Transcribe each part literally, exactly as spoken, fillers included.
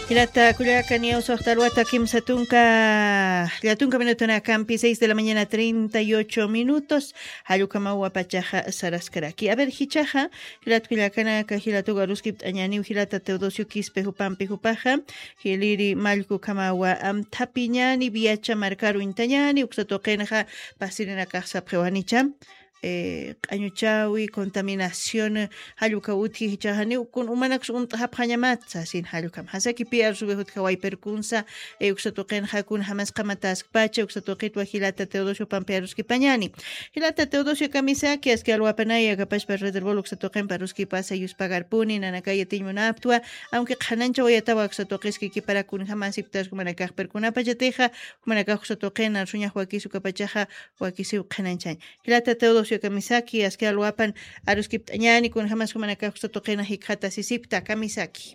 Hilata Culiacán Sohtaluata Kim Satunca Latunca Minutona Campi, seis de la mañana treinta y ocho minutos. Hayukamawa Pachaja Saraskaraki. A ver, Hichaja, Hilat Culiacana Kahilatuga Ruskip Añani, Hilata Teodosio Quispe Jupampi Jupaja, Hiliri Malku Kamawa Am Tapiñani, Viacha Marcaru Intañani, Uxatokenja, Pasirina Casa Prewanicha. Eh, añuchawi contaminación haluka uthi hichahani kun umanax um haphañamatsa sin halukam hasaki piar subehut kawai perkunsa e uxatoqen hakun hamas qamatas pacha uxatoqit wa hilata Teodosio Pampearuski pañani hilata Teodosio Kamisaki aski alwapanaya kapash per rederbol uxatoqen paruski pasa yus pagar puni nanakaya tiñuna aptua aunque qhanancha wayatawa uxatoqiski ki para kun hamas iptas kumanakaj perkunapa yateja kumanakaj uxatoqen arsuña huakisu kapachaja huakisi qhananchan hilata Teodosio Kamisaki aski alwapan aruskip tañani kun hamas humanaka toqena hikata sisipta Kamisaki.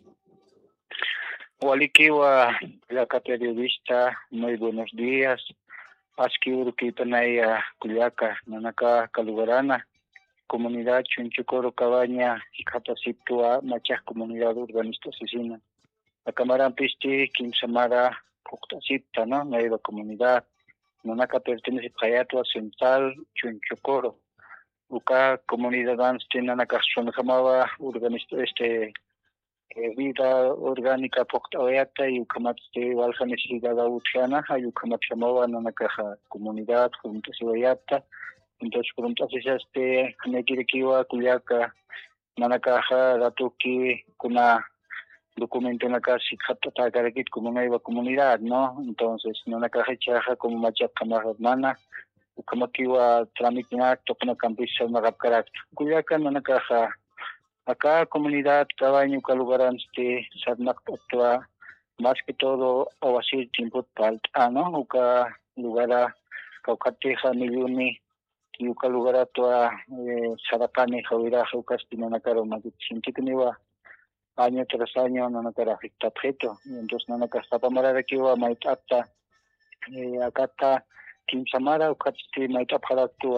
Walikiwa la periodista, muy buenos días. Aski urkipanaya Culiaca, Nanaka Calugarana, comunidad Chunchucoro Cabaña, hikata siptua, machas comunidad urbanista asesina. La cámara pisti, Kim Samara, Pukta Sipta, ¿no? Nueva comunidad. Nanaka pertenece a Hayatua Central Chunchucoro. Uka comunidad anste Nanaka Sonjamaba, organista este vida orgánica Poctaoyata y Ukamatste Valjanesiga Utjana, y Ukamatsamova Nanaka comunidad juntos y Oyata. Entonces, por entonces, este Nekirikiwa Culiaca Nanaka Ratuki Kuna documento en la casa y Hatatakarikit como nueva comunidad, ¿no? Entonces, Nanaka Chaja como Machat Kamar hermana. Como que iba a tramitar tocando campisa una rapcarat. Cuyaca no caja. Acá comunidad cabaño calugaran este sarnak actúa más que todo o así tiempo palta, ¿no? Uca lugar a caucateja milioni y uca lugar a toda sarapane javira ucastina na caro más sinti que iba año tras año no cara afecta objeto. Entonces no casa para marar aquí iba maitata acá está Kim Samara ukatste maita para tu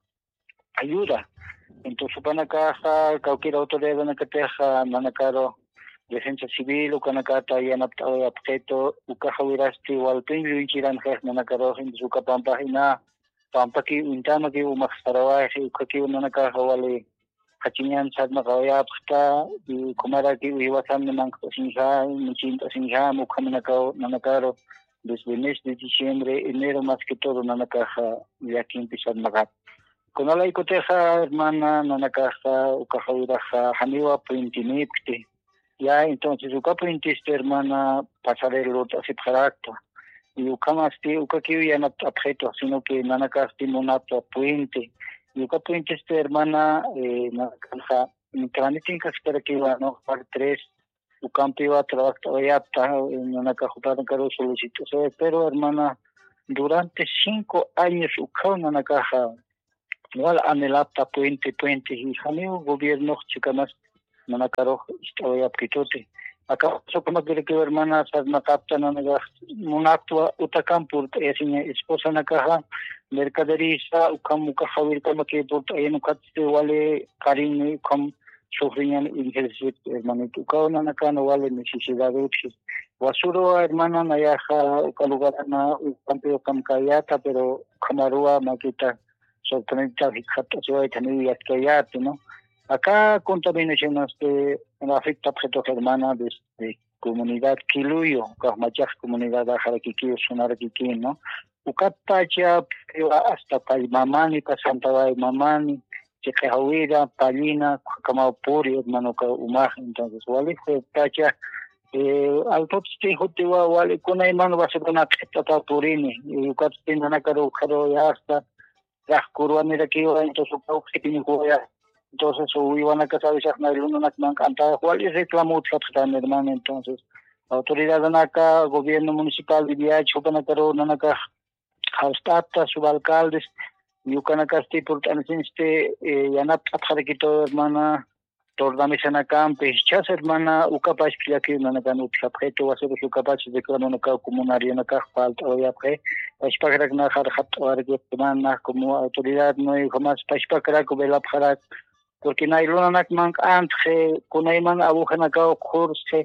ayuda. Entonces para caja cualquier autoridad en que teja manacaro defensa civil o canacata y anaptado objeto ucaja viraste igual pingo y chiran jes manacaro en su capa página pampa que intama que un maxarawa y ukaki manakaja vale hachiñan sadma gawaya apta y comara que iba tan manco sinja muchinta sinja mukamanakao manacaro desde el mes de diciembre, enero más que todo, Nanakaja, y aquí empieza a magar. Con la icoteja, hermana, Nanakaja, Ukajawiraja, Haniwa, Puintinipte. Ya, entonces, Ukapuintiste, hermana, pasaré el otro, así para acto. Y Ukamasti, Ukakiwi, ya no objeto, sino que Nanakasti, Monato, Puinte. Y Ukapuintiste, hermana, eh, Nanakaja, mi trámite para que iba a no par tres. Ucampi va a trabajar ya en una cajupada en cada solicitud. Pero, hermana, durante cinco años, Ucao en una caja, igual anhelata puente, puente, y jamio gobierno, chica más, en una caro, estaba ya apquitote. Acá, eso como quiere que hermana, se me capta, no me da un acto, Utacampur, es mi esposa en la caja, mercaderiza, Ucam, Ucajavir, como que por ahí no catste, vale, cariño, como sufrían ingresos, hermano, tu caona na cano vale necesidad de uchi. Wasuro, hermana, nayaja, ukalugarana, ukampeo kamkayata, pero kamarua, maquita, sorprendita, hijata, se va a tener yatkayate, ¿no? Acá contaminación este, afecta objetos hermana de, de comunidad Kiluyo, Kahmachaj, comunidad Ajaraquiquillo, Sonaraquiquín, ¿no? Ucatacha, hasta Paimamani, Pasantaba y Mamani, Chejawira, Palina, Kamapuri, hermano, Umaj, entonces, Wali fue tacha, eh, al topste, Jotewa, Wali, con la hermano va a ser una tata Purini, y Ucatste, Nanacaro, Jaro, ya hasta, las curvas, mira que iba, entonces, Ucatste, entonces, iban a casa de Shahna, el uno, Nakman, cantaba, Wali reclamó, Tlapstan, hermano, entonces, autoridad de Naka, gobierno municipal de Viacho, Panacaro, Nanaka, Halstata, subalcaldes, Yucanacasti, por este, Yanap, Apjarequito, hermana, Tordamisana Campes, Chas, hermana, Ucapaz, Piaki, Nanacan, Upjapreto, va a ser su capaz de cronoca comunaria, Nacaj, falta, o ya pre, Pashpacrac, Najar, Hat, o Argumana, como autoridad, no hay jamás Pashpacrac, o Belapjarak, porque no hay Lunanak, Mank, Ante, Kunaiman, Abujanacao, Kurse,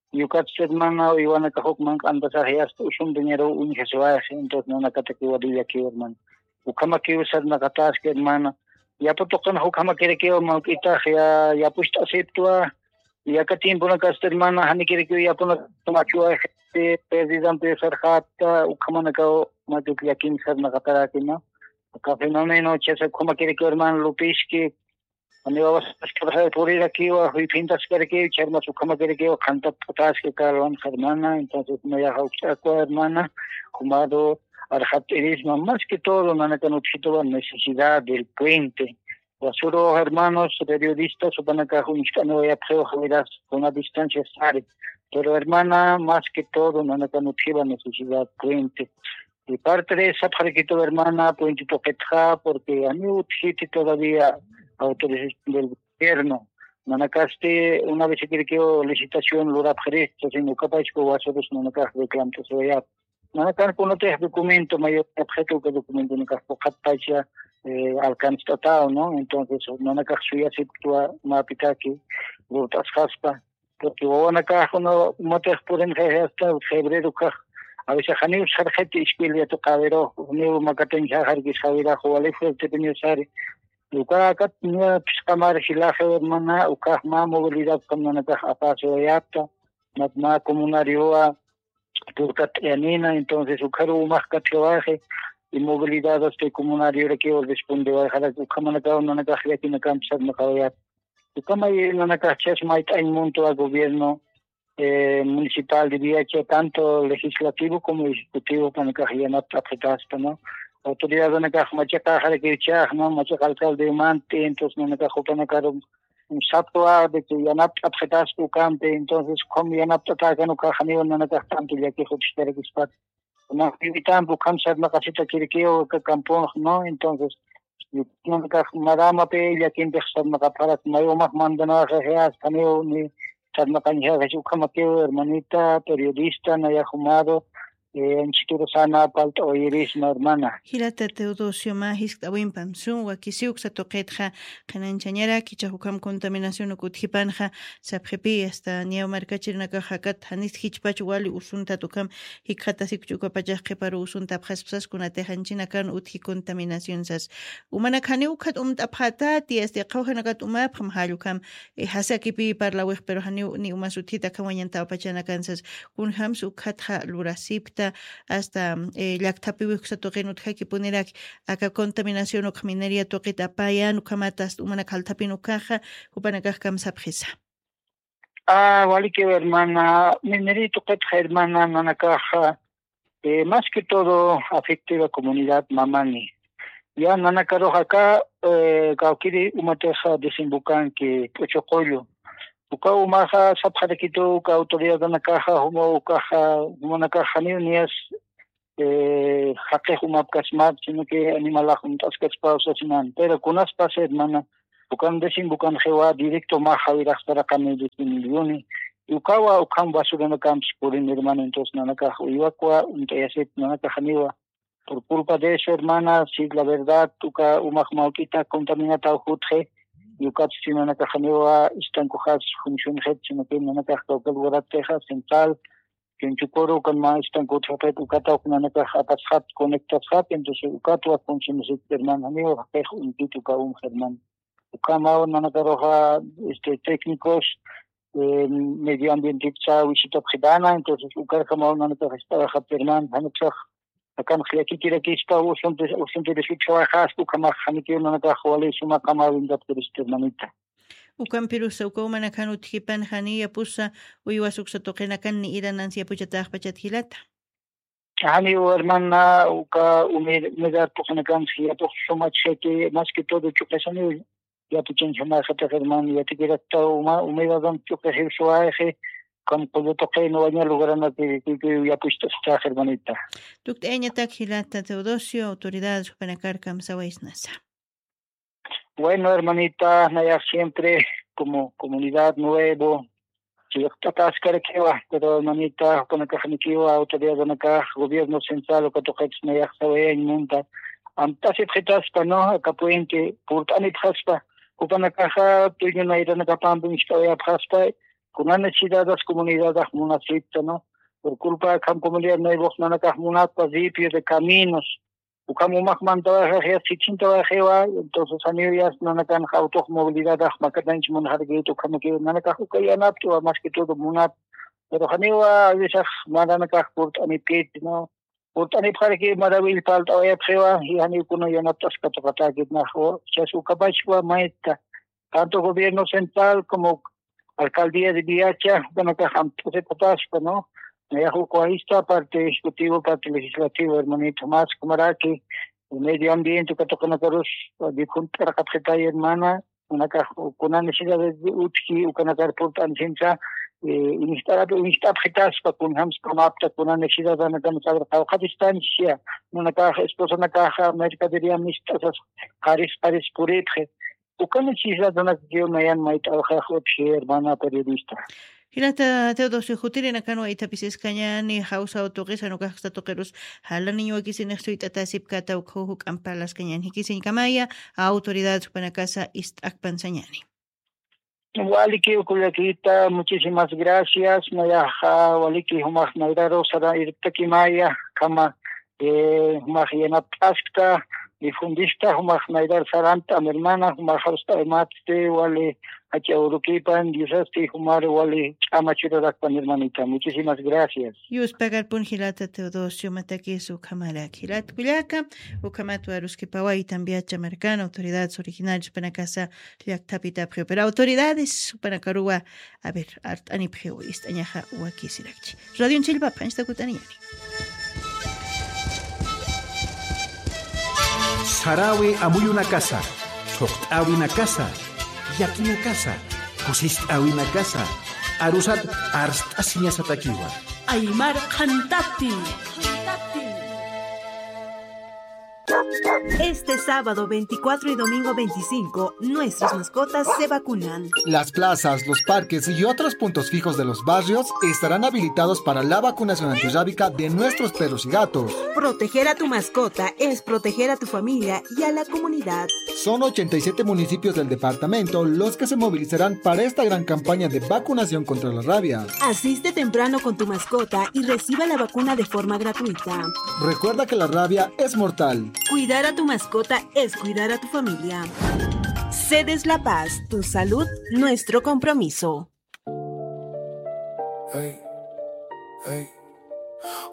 Yucat hermana, Ivana Cajokman, Andasajas, un dinero, un Jesuás, entonces no una categoría aquí, hermano. Ukama que usar Nagatas, hermana. Ya por tocar Hukama que requiere Malquita, ya ya pues aceptua, ya que tiempo una casta hermana, Hani que requiere ya por la chua, presidente Sarjata, Ukama Nakao, Matukiakin Sarnagatakina. Acá fenómeno, Chesa, como que requiere hermano Lupiski. Ani bawas que por ir aquí o hoy pintas que aquí charma su cama que aquí o canta patas que carvan hermana entonces me ya hausta hermana jumado arjatirismo más que todo no necesito la necesidad del puente basuro hermanos periodistas o para acá no voy a hacer con una distancia estar pero hermana más que todo no necesito la necesidad puente y parte de esa para que tu hermana puente toquetja porque a mí utjiti todavía autorización del gobierno. Manacaste una vez que quiero licitación lo rapjeré, entonces no capaz que voy a hacer eso, no capaz de clanto se vaya. Manacar con otros documentos, mayor objeto que documento no capaz de eh, alcanzado, ¿no? Entonces, manacar suya se actúa una pitaki, lo otras jaspa, porque voy a caja no matas por en hasta febrero caja. A veces haneu sarjete ispilya to cabero, neu makaten jahar que sabira jovale fue te tenía sare. Uka kat nia piskamar hilaje hermana uka ma movilidad como na ka apaso yata mat ma comunario a turkat yanina entonces ukaru más katwaje y movilidad este comunario que responde a dejar uka mana ka na ka hia kin kam sad na kawat uka mai na ka chas mai ein monto al gobierno eh, municipal diría que tanto legislativo como ejecutivo para que haya na apretasta no autoridad de Nacaja, Machaca, Jaraquechaj, ¿no? Machaca alcalde de Mante, entonces no Nacaja, Panacar, un sapua de que ya no apjetas tu cante, entonces como ya no apjetas no caja ni no Nacaja tanto ya que Jochistera que espat. No evitan buscan ser la casita kirikeo que campo, ¿no? Entonces no Nacaja, madama pe ya que empezar na para mayo más mandana rejas, caneo ni sarna canija, Jesús Camateo, hermanita, periodista, Naya Jumado, en Chituro sana palta oirisma hermana. Hilata Teodosio Magis Tawin Pamsun, Wakisiuk Satoquetja, Cananchañera, Kichahukam contaminación Ukutjipanja, Sapjepi, hasta Niao Marcachirnaca Hakat, Hanis Hichpach Wali Usunta Tukam, Hikatasik Chukapachaj para Usunta Pjaspsas, Kunatejanchinakan Utji contaminación sas. Umanakaniukat um Taphatati, este Kauhanakat Umapam Halukam, Hasakipi para la Wech, pero Hanu ni Umasutita Kawanyanta Pachanakansas, Kunhams Ukatja Lurasipta. Hasta eh, llaqtapiwik satoqinut haki punerak aka contaminación o minería toqita paya nukamatas umana kaltapinu caja upanakaj kamsapjisa. Ah, vale que hermana, minería toqita hermana nanakaja, eh, más que todo afecta a la comunidad mamani. Ya nanakaroja acá, eh, kaukiri umateja desembocan que pochocollo. Uka umaha sapharekito uka autoridad na caja humo caja humo na caja ni nias eh hake humap kasmat sino que animala juntas que pausa sinan pero kunas pase hermana bukan desin bukan hewa directo ma hawira para kami de milioni uka wa ukam basura na camps por en hermano entonces na caja iwa kwa untayaset na caja niwa por culpa de eso hermana si la verdad uka umah maukita contaminata hutje Yucat si no Nakajanewa están cojas función head sino que no Nakaja que lugar Texas central que en Chukoro con más están cojas Ukata con Nakaja pashat conectas hat entonces Ukato función de hermano amigo que un título un germán Ukama no Nakaroja este técnicos eh, medio ambiente visita predana entonces Ukar como no Nakaja está germán Hanexaj akan khiyaki kira ki sta o sonte o sonte de shwa khas ku kama khamiki na ka khwale suma kama windat krister manita ukan pirusa uka umana kanu tjipan khani yapusa uiwasuk satoqena kan ni iranan sia puchataq pachat hilata hani o hermana uka ume medar to kana kan sia to suma cheke más que todo chukasani ya tu chen chama khata herman ya tikira ta uma ume vadan chukasi shwa khe como todo toque no baña lugar en que que ya puesto está hermanita. Dukt enya takhilata Teodosio autoridades panacar kamsawaisnasa. Bueno, hermanita, naya siempre como comunidad nuevo, si está tascar que va, pero hermanita, con la cajaniquiva, autoridad de acá, gobierno central, o que toques naya sabe en monta. Am tasi pretaspa no, acá pueden que por tanit haspa, upana caja, tuyo na ira na kapambu instaya haspa. con la necesidad de las comunidades municipios, ¿no? Por culpa de la comunidad no hay voz, no hay municipios de caminos. Como más mandaba a sitio entonces a mí ya no me can automovilidad más que tan chimón harguito como que no me cajo que ya no apto más que todo munat pero a mí va a veces manda me cajo por a mi pit no por a mí para que manda vil falta ya prueba y a mí cuando ya no tas que toca que na ho se su capacidad maestra tanto gobierno central como alcaldía de Viacha bueno que han se potas no ya jucoísta parte ejecutivo parte legislativo hermanito más como era que el medio ambiente que toca nosotros de juntar capta hermana una caja con la necesidad de utki o con la importancia eh instar instar pretas para con hams como apta con la necesidad de una cansada a distancia una caja esposa una caja mercadería mixta haris haris puretre o con la necesidad de una que me han mai trabajar hermana periodista. Hilata Teodosio Jutiri nakano itapisis kañani hausa otoqisa no kaqsta toqeros hala niño kisin estuitatasi kata ukhuk ampalas kañani hikisin kamaya autoridad supanakasa istakpan sañani. Waliki ukulakita muchísimas gracias mayaha waliki humah nairaro sara irtakimaya kama eh humah yana taskta difundista humah naidar saranta mi hermana humah hausta emate wale Hacia Uruquipan, Diosasti, Humar, Wali, Amachiro, mi hermanita. Muchísimas gracias. Yus pagar pun hilata Teodosio Mataquisu Kamarak. Hilat Kuliaka, Ukamatu Aruski Pawai, también Chamarcana, autoridades originales para casa, Liactapita Prio. Pero autoridades para Carua, a ver, Art Aniprio, Istañaja, Uaki Sirachi. Radio en Chilpa, Pansta Kutaniani. Sarawi amuy una casa, Toqtawi una casa. Yaki na casa, Kusist awi na casa, Arusat arst asinya satakiwa. Aymar Kantati. Este sábado veinticuatro y domingo veinticinco, nuestras mascotas se vacunan. Las plazas, los parques y otros puntos fijos de los barrios estarán habilitados para la vacunación antirrábica de nuestros perros y gatos. Proteger a tu mascota es proteger a tu familia y a la comunidad. Son ochenta y siete municipios del departamento los que se movilizarán para esta gran campaña de vacunación contra la rabia. Asiste temprano con tu mascota y reciba la vacuna de forma gratuita. Recuerda que la rabia es mortal. Cuidar a tu mascota es cuidar a tu familia. Cedes La Paz, tu salud, nuestro compromiso. Hey, hey.